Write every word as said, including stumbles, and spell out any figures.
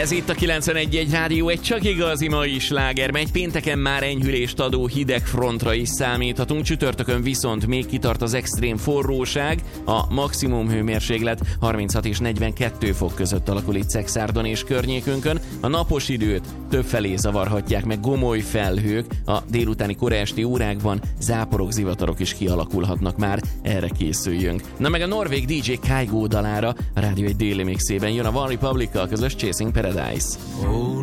Ez itt a kilencvenegy egy Rádió, egy csak igazi mai sláger megy. Pénteken már enyhülést adó hideg frontra is számíthatunk, csütörtökön viszont még kitart az extrém forróság. A maximum hőmérséklet harminchat és negyvenkettő fok között alakul itt Szexárdon és környékünkön. A napos időt többfelé zavarhatják meg gomoly felhők, a délutáni kora esti órákban záporok, zivatarok is kialakulhatnak már, erre készüljünk. Na meg a norvég dé dzsé Kygo dalára a Rádió egy déli mixében jön a One Republic-kal közös Chasing Paradise. Oh,